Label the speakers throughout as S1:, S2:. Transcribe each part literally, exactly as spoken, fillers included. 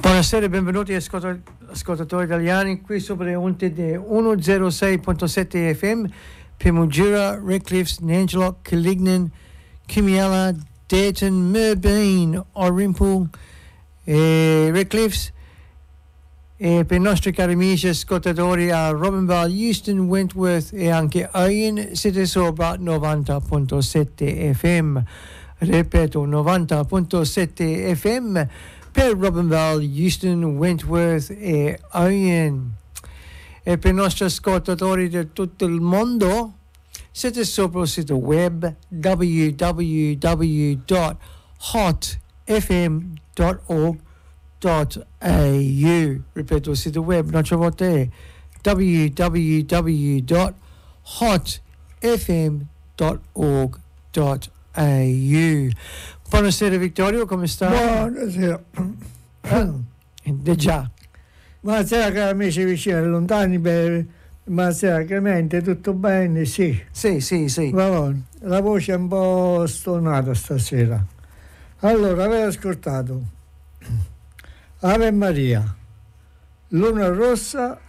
S1: Buonasera e benvenuti ascoltatori italiani qui sopra le onde di centosei virgola sette F M per Mildura, Redcliffe, Nangelock, Killignan, Kimiala, Dayton, Merbein, Orimpool e Redcliffe, e per i nostri cari amici ascoltatori a Robinval, Euston, Wentworth e anche Ian siete sopra novanta virgola sette F M. Ripeto, novanta virgola sette F M per Robinval, Euston, Wentworth e Ian. E per i nostri ascoltatori di tutto il mondo siete sopra il sito web w w w dot hot f m dot org dot a u. Ripeto, il sito web un'altra volta è w w w dot hot f m dot org dot a u. Buonasera Vittorio, come stai?
S2: Buonasera.
S1: Eh, già.
S2: Buonasera cari amici vicini e lontani, per... buonasera Clemente, tutto bene? Sì.
S1: Sì, sì, sì.
S2: Va la voce è un po' stonata stasera. Allora, avete ascoltato Ave Maria, Luna Rossa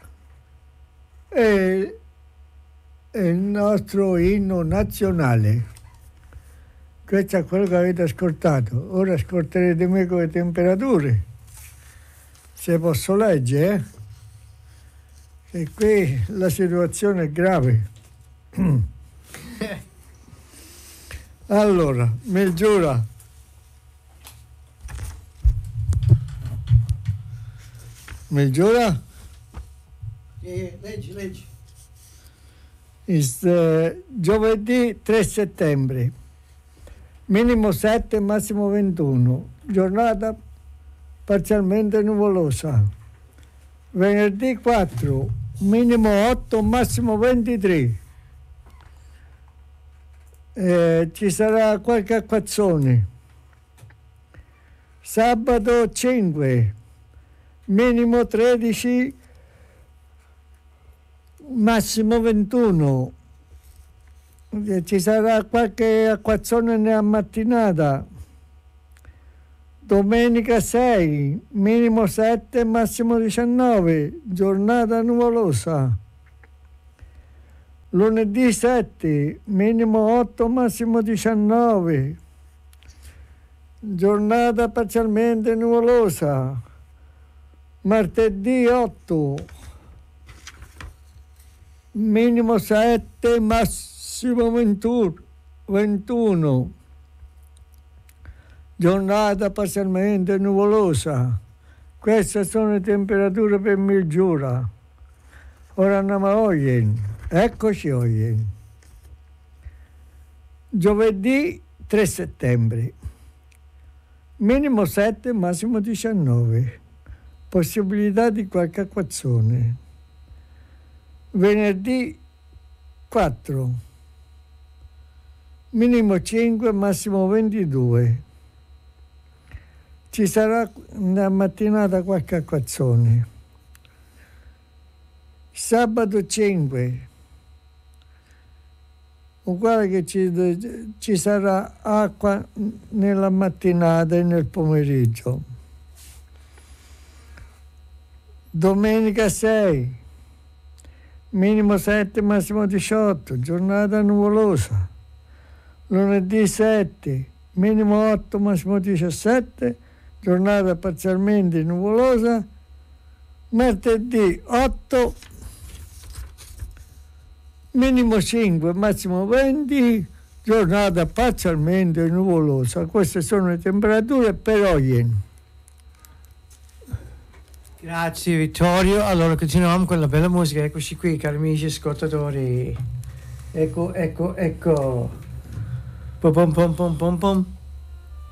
S2: e, e il nostro inno nazionale. Questo è quello che avete ascoltato. Ora ascolterete me con le temperature. Se posso leggere, eh? E qui la situazione è grave. Allora, Mildura. Mildura?
S1: Eh, leggi, leggi.
S2: Is, uh, giovedì tre settembre. Minimo sette, massimo ventuno. Giornata parzialmente nuvolosa. Venerdì quattro, minimo otto, massimo ventitré. Eh, ci sarà qualche acquazzone. Sabato cinque, minimo tredici, massimo ventuno. Ci sarà qualche acquazzone nella mattinata. Domenica sei, minimo sette, massimo diciannove, giornata nuvolosa. Lunedì sette, minimo otto, massimo diciannove, giornata parzialmente nuvolosa. Martedì otto, minimo sette, massimo ventuno, giornata parzialmente nuvolosa. Queste sono le temperature per Mildura. Ora andiamo a Oyen. Eccoci Oyen. Giovedì tre settembre. Minimo sette, massimo diciannove. Possibilità di qualche acquazzone. Venerdì quattro. Minimo cinque, massimo ventidue. Ci sarà nella mattinata qualche acquazzone. Sabato cinque, uguale che ci, ci sarà acqua nella mattinata e nel pomeriggio. Domenica sei, minimo sette, massimo diciotto, giornata nuvolosa. Lunedì sette, minimo otto, massimo diciassette, giornata parzialmente nuvolosa. Martedì otto, minimo cinque, massimo venti, giornata parzialmente nuvolosa. Queste sono le temperature per oggi.
S1: Grazie Vittorio. Allora continuiamo con la bella musica. Eccoci qui, cari amici ascoltatori. Ecco, ecco, ecco. Pom pom pom pom pom pom.